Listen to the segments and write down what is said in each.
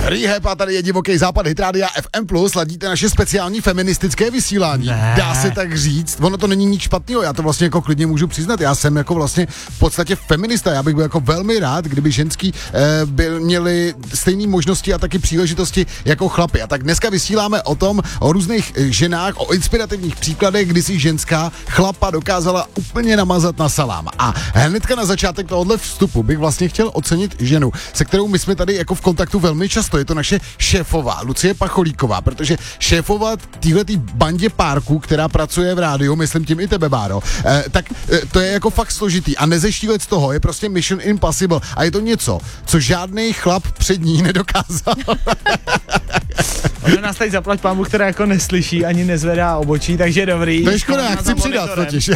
Rehab a tady je Divoký západ, Hit Rádia FM+, ladíte naše speciální feministické vysílání. Ne. Dá se tak říct, ono to není nic špatného, já to vlastně jako klidně můžu přiznat, já jsem jako vlastně v podstatě feminista, já bych byl jako velmi rád, kdyby ženský měli stejné možnosti a taky příležitosti jako chlapi. A tak dneska vysíláme o různých ženách, o inspirativních příkladech, kdy si ženská chlapa dokázala úplně namazat na salám. A hnedka na začátek tohohle vstupu bych vlastně chtěl ocenit ženu, se kterou my jsme tady jako v kontaktu velmi často. Je to naše šéfová, Lucie Pacholíková, protože šéfovat týhletý bandě párků, která pracuje v rádiu, myslím tím i tebe, Báro, tak to je jako fakt složitý a nezeštílet z toho je prostě mission impossible a je to něco, co žádný chlap před ní nedokázal. Ona nás tady zaplať pánbu, která jako neslyší ani nezvedá obočí, takže dobrý. To je škoda, já chci přidat totiž.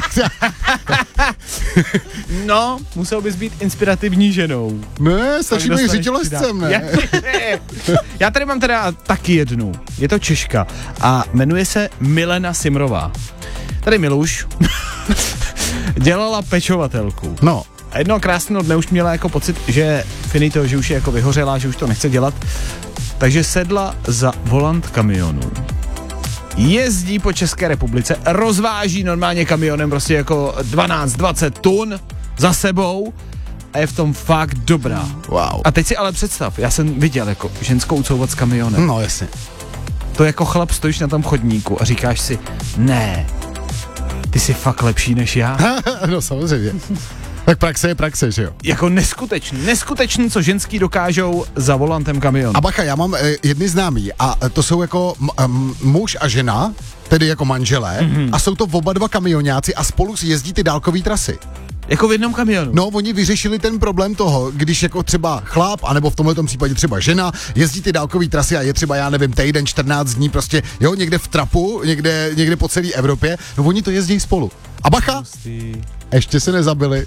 No, musel bys být inspirativní ženou. Ne, stačí být řitělescem, ne? Já tady mám teda taky jednu. Je to Češka a jmenuje se Milena Simrová. Tady Miluš dělala pečovatelku. No. A jednoho krásného dne už měla jako pocit, že finito, že už je jako vyhořela, že už to nechce dělat. Takže sedla za volant kamionu. Jezdí po České republice, rozváží normálně kamionem prostě jako 12-20 tun za sebou a je v tom fakt dobrá. Wow. A teď si ale představ, já jsem viděl jako ženskou couvat s kamionem. No jasně. To jako chlap stojíš na tom chodníku a říkáš si, ne, ty jsi fakt lepší než já. No samozřejmě. Tak praxe je praxe, že jo? Jako neskutečný, co ženský dokážou za volantem kamionu. A bacha, já mám jedny známý a to jsou jako muž a žena, tedy jako manželé, a jsou to oba dva kamionáci a spolu jezdí ty dálkové trasy. Jako v jednom kamionu. No, oni vyřešili ten problém toho, když jako třeba chlap, anebo v tomhletom případě třeba žena, jezdí ty dálkové trasy a je třeba, já nevím, týden, 14 dní prostě, jo, někde v trapu, někde po celé Evropě, no oni to jezdí spolu. A bacha, ještě se nezabili.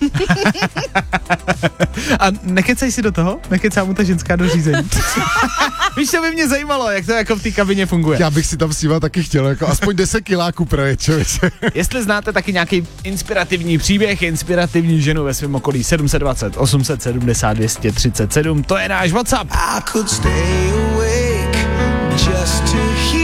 A nekecej si do toho? Nekecá mu ta ženská do řízení? Víš, to by mě zajímalo, jak to jako v té kabině funguje. Já bych si tam s nima taky chtěl, jako aspoň 10 kiláků projet, člověče. Jestli znáte taky nějaký inspirativní příběh, inspirativní ženu ve svém okolí, 720 870 237, to je náš WhatsApp. I could stay awake just to hear